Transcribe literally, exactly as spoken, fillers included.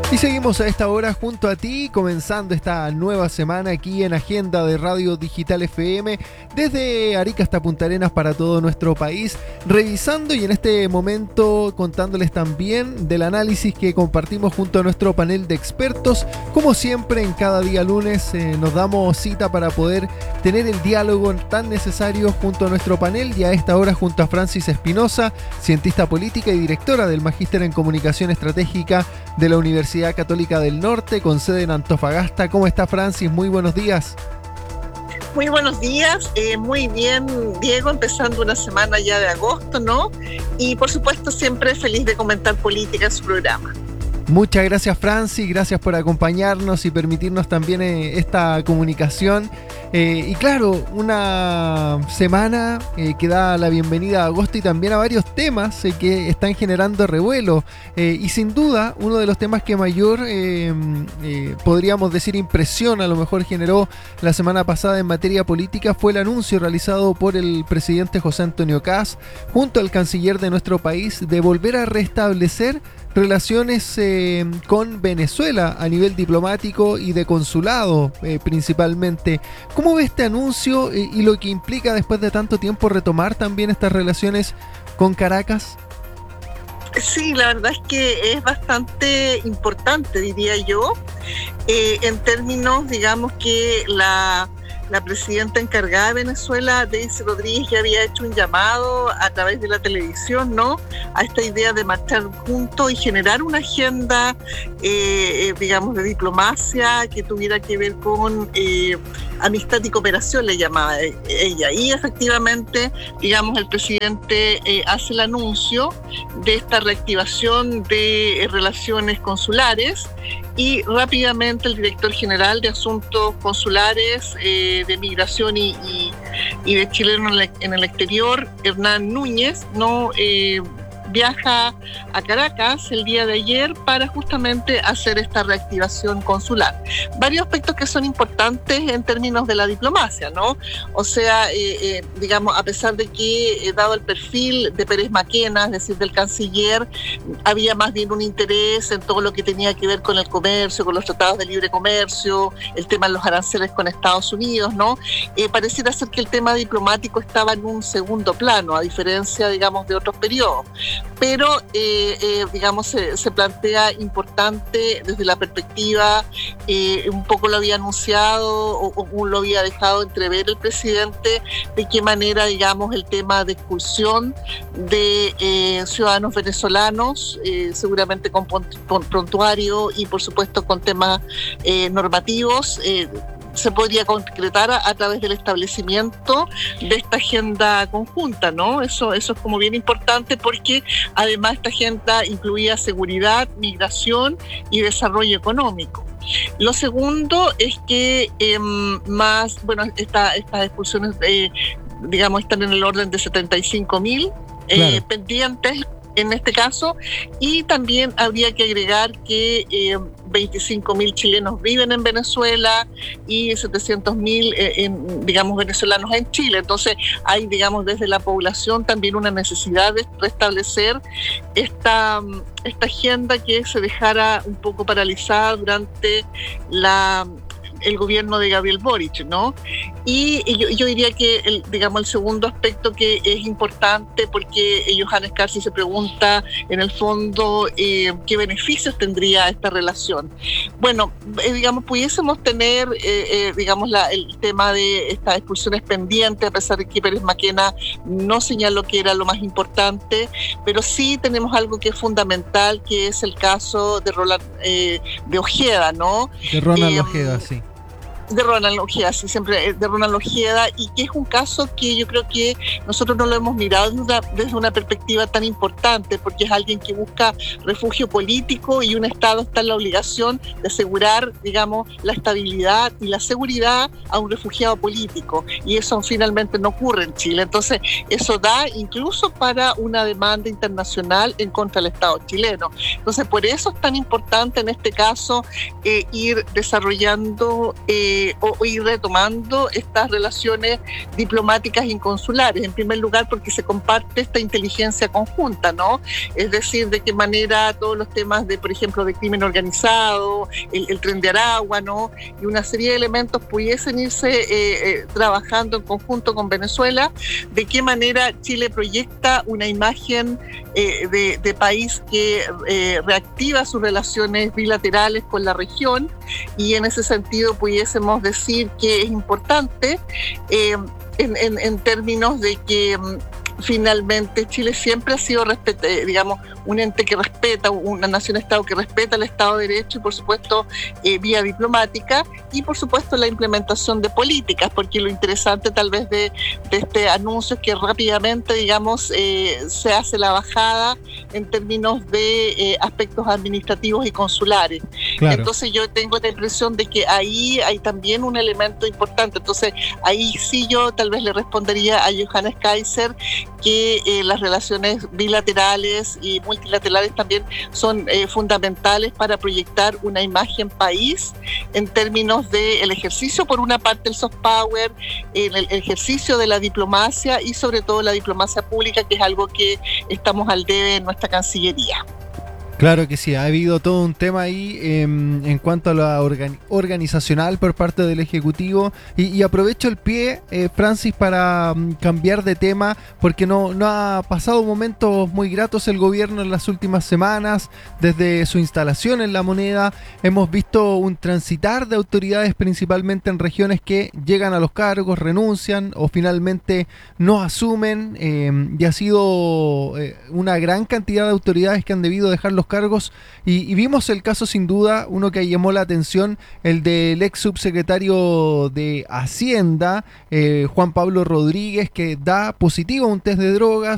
Y seguimos a esta hora junto a ti, comenzando esta nueva semana aquí en Agenda de Radio Digital F M, desde Arica hasta Punta Arenas para todo nuestro país, revisando y en este momento contándoles también del análisis que compartimos junto a nuestro panel de expertos. Como siempre, en cada día lunes eh, nos damos cita para poder tener el diálogo tan necesario junto a nuestro panel, y a esta hora junto a Francis Espinosa, cientista política y directora del Magíster en Comunicación Estratégica de la Universidad Católica del Norte, con sede en Antofagasta. ¿Cómo está, Francis? Muy buenos días. Muy buenos días, eh, muy bien, Diego, empezando una semana ya de agosto, ¿no? Y por supuesto siempre feliz de comentar política en su programa. Muchas gracias, Francis, gracias por acompañarnos y permitirnos también eh, esta comunicación. Eh, y claro, una semana eh, que da la bienvenida a agosto y también a varios temas eh, que están generando revuelo. Eh, y sin duda, uno de los temas que mayor, eh, eh, podríamos decir, impresión a lo mejor generó la semana pasada en materia política fue el anuncio realizado por el presidente José Antonio Kast junto al canciller de nuestro país de volver a restablecer relaciones eh, con Venezuela a nivel diplomático y de consulado eh, principalmente. ¿Cómo ve este anuncio eh, y lo que implica después de tanto tiempo retomar también estas relaciones con Caracas? Sí, la verdad es que es bastante importante, diría yo, eh, en términos, digamos que la... La presidenta encargada de Venezuela, Daisy Rodríguez, ya había hecho un llamado a través de la televisión, ¿no?, a esta idea de marchar juntos y generar una agenda, eh, digamos, de diplomacia que tuviera que ver con eh, amistad y cooperación, le llamaba ella. Y efectivamente, digamos, el presidente eh, hace el anuncio de esta reactivación de eh, relaciones consulares. Y rápidamente el director general de Asuntos Consulares, eh, de Migración y, y, y de Chilenos en el exterior, Hernán Núñez, no eh, viaja a Caracas el día de ayer para justamente hacer esta reactivación consular. Varios aspectos que son importantes en términos de la diplomacia, ¿no? O sea, eh, eh, digamos, a pesar de que, eh, dado el perfil de Pérez Maquena, es decir, del canciller, había más bien un interés en todo lo que tenía que ver con el comercio, con los tratados de libre comercio, el tema de los aranceles con Estados Unidos, ¿no? Eh, pareciera ser que el tema diplomático estaba en un segundo plano, a diferencia, digamos, de otros periodos. Pero, eh, eh, digamos, se, se plantea importante desde la perspectiva, eh, un poco lo había anunciado o, o lo había dejado entrever el presidente, de qué manera, digamos, el tema de expulsión de eh, ciudadanos venezolanos, eh, seguramente con, con prontuario y, por supuesto, con temas eh, normativos, eh, se podría concretar a, a través del establecimiento de esta agenda conjunta, ¿no? Eso, eso es como bien importante, porque además esta agenda incluía seguridad, migración y desarrollo económico. Lo segundo es que eh, más, bueno, esta, estas expulsiones, eh, digamos, están en el orden de setenta y cinco mil eh, claro. pendientes en este caso, y también habría que agregar que eh, veinticinco mil chilenos viven en Venezuela y setecientos mil, eh, digamos, venezolanos en Chile. Entonces hay, digamos, desde la población también una necesidad de restablecer esta, esta agenda que se dejara un poco paralizada durante la... el gobierno de Gabriel Boric, ¿no? Y, y yo, yo diría que, el, digamos, el segundo aspecto que es importante, porque Johannes Carsi se pregunta, en el fondo, eh, qué beneficios tendría esta relación. Bueno, eh, digamos, pudiésemos tener, eh, eh, digamos, la, el tema de estas expulsiones pendientes, a pesar de que Pérez Maquena no señaló que era lo más importante, pero sí tenemos algo que es fundamental, que es el caso de Roland, eh, de Ojeda, ¿no? De Ronald eh, Ojeda, sí. De Ronald Ojeda, sí, siempre de Ronald Ojeda, y que es un caso que yo creo que nosotros no lo hemos mirado desde una, desde una perspectiva tan importante, porque es alguien que busca refugio político y un Estado está en la obligación de asegurar, digamos, la estabilidad y la seguridad a un refugiado político, y eso finalmente no ocurre en Chile. Entonces eso da incluso para una demanda internacional en contra del Estado chileno. Entonces por eso es tan importante en este caso eh, ir desarrollando eh, eh, o, o ir retomando estas relaciones diplomáticas y consulares. En primer lugar, porque se comparte esta inteligencia conjunta, ¿no? Es decir, de qué manera todos los temas de, por ejemplo, de crimen organizado, el, el tren de Aragua, ¿no? Y una serie de elementos pudiesen irse eh, eh, trabajando en conjunto con Venezuela, de qué manera Chile proyecta una imagen eh, de, de país que eh, reactiva sus relaciones bilaterales con la región, y en ese sentido pudiésemos decir que es importante eh, en, en, en términos de que finalmente Chile siempre ha sido, respete, digamos, un ente que respeta, una nación-estado que respeta el Estado de Derecho y, por supuesto, eh, vía diplomática, y, por supuesto, la implementación de políticas, porque lo interesante tal vez de, de este anuncio es que rápidamente, digamos, eh, se hace la bajada en términos de eh, aspectos administrativos y consulares. Claro. Entonces yo tengo la impresión de que ahí hay también un elemento importante. Entonces ahí sí yo tal vez le respondería a Johannes Kaiser que eh, las relaciones bilaterales y multilaterales también son eh, fundamentales para proyectar una imagen país en términos del ejercicio, por una parte, el soft power, el, el ejercicio de la diplomacia y sobre todo la diplomacia pública, que es algo que estamos al debe en nuestra Cancillería. Claro que sí, ha habido todo un tema ahí eh, en cuanto a la organi- organizacional por parte del Ejecutivo, y, y aprovecho el pie, eh, Francis, para um, cambiar de tema, porque no, no ha pasado momentos muy gratos el gobierno en las últimas semanas. Desde su instalación en La Moneda hemos visto un transitar de autoridades, principalmente en regiones que llegan a los cargos, renuncian o finalmente no asumen, eh, y ha sido eh, una gran cantidad de autoridades que han debido dejar los cargos, y, y vimos el caso, sin duda, uno que llamó la atención, el del ex subsecretario de Hacienda, eh, Juan Pablo Rodríguez, que da positivo a un test de drogas,